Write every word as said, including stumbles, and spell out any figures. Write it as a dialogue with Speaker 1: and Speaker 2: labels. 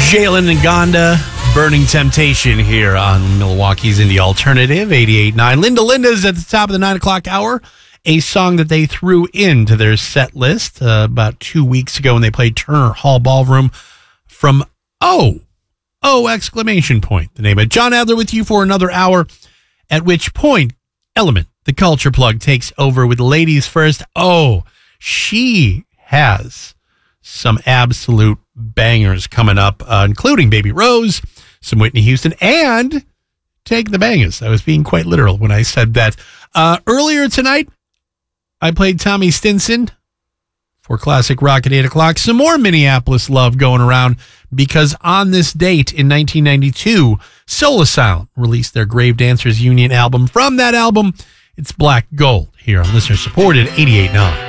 Speaker 1: Jalen and Gonda, Burning Temptation here on Milwaukee's Indie Alternative, eighty-eight point nine. Linda Linda's at the top of the nine o'clock hour, a song that they threw into their set list uh, about two weeks ago when they played Turner Hall Ballroom from Oh, Oh, exclamation point, the name of it. John Adler with you for another hour, at which point Element, the culture plug, takes over with Ladies First. Oh, she has some absolute bangers coming up, uh, including Baby Rose, some Whitney Houston, and Take the Bangers. I was being quite literal when I said that. Uh, earlier tonight, I played Tommy Stinson for Classic Rock at eight o'clock. Some more Minneapolis love going around because on this date in nineteen ninety-two, Soul Asylum released their Grave Dancers Union album. From that album, it's Black Gold here on listener-supported eighty-eight point nine.